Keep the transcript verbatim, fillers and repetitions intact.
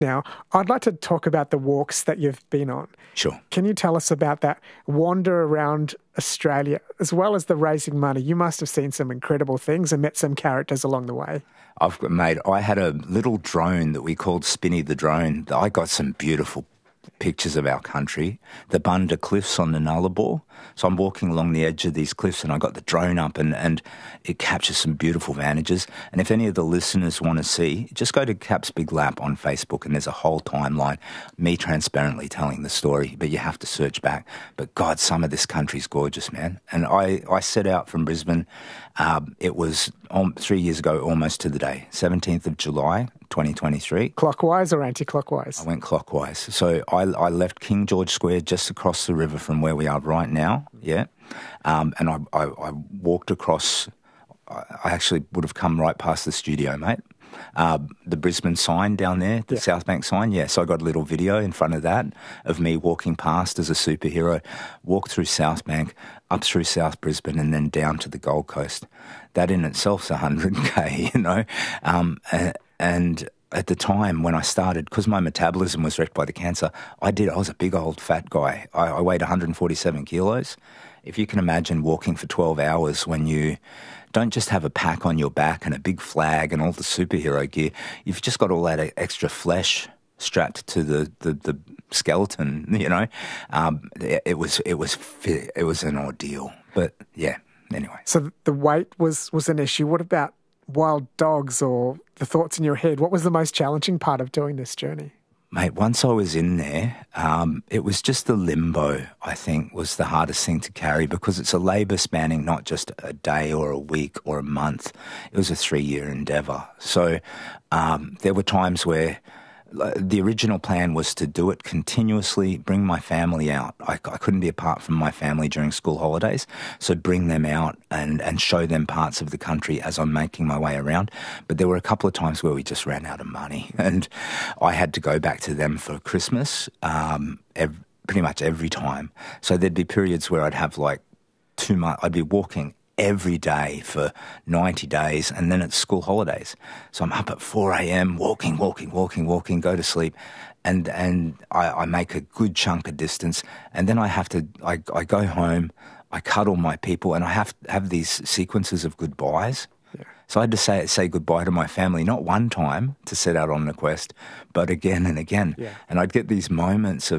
Now, I'd like to talk about the walks that you've been on. Sure. Can you tell us about that wander around Australia, as well as the raising money? You must have seen some incredible things and met some characters along the way. I've got, mate, I had a little drone that we called Spinny the drone. I got some beautiful pictures of our country, the Bunda Cliffs on the Nullarbor. So I'm walking along the edge of these cliffs and I got the drone up and, and it captures some beautiful vantages. And if any of the listeners want to see, just go to Caps Big Lap on Facebook and there's a whole timeline, me transparently telling the story, but you have to search back. But God, some of this country's gorgeous, man. And I, I set out from Brisbane. Um, it was um, three years ago, almost to the day, seventeenth of July, twenty twenty-three. Clockwise or anti-clockwise? I went clockwise. So I, I left King George Square just across the river from where we are right now, yeah. Um, and I, I, I walked across, I actually would have come right past the studio, mate. Uh, the Brisbane sign down there, the yeah. South Bank sign, yeah. So I got a little video in front of that of me walking past as a superhero, walked through South Bank, up through South Brisbane and then down to the Gold Coast. That in itself's one hundred K, you know. Um, and, and at the time when I started, because my metabolism was wrecked by the cancer, I did, I was a big old fat guy. I, I weighed one hundred forty-seven kilos. If you can imagine walking for twelve hours when you don't just have a pack on your back and a big flag and all the superhero gear, you've just got all that extra flesh strapped to the, the, the skeleton, you know. Um, it, it was it was it was an ordeal. But yeah, anyway. So the weight was, was an issue. What about wild dogs or the thoughts in your head? What was the most challenging part of doing this journey? Mate, once I was in there, um, it was just the limbo, I think, was the hardest thing to carry because it's a labour spanning not just a day or a week or a month. It was a three-year endeavour. So um, there were times where the original plan was to do it continuously, bring my family out. I, I couldn't be apart from my family during school holidays, so bring them out and, and show them parts of the country as I'm making my way around. But there were a couple of times where we just ran out of money and I had to go back to them for Christmas um, ev- pretty much every time. So there'd be periods where I'd have like two months, I'd be walking every day for ninety days and then it's school holidays. So I'm up at four a.m. walking, walking, walking, walking, go to sleep and and I, I make a good chunk of distance and then I have to, I, I go home, I cuddle my people and I have to have these sequences of goodbyes. Yeah. So I had to say, say goodbye to my family, not one time to set out on the quest, but again and again. Yeah. And I'd get these moments of